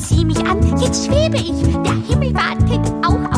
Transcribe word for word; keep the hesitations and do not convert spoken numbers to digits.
sieh mich an, jetzt schwebe ich. Der Himmel wartet auch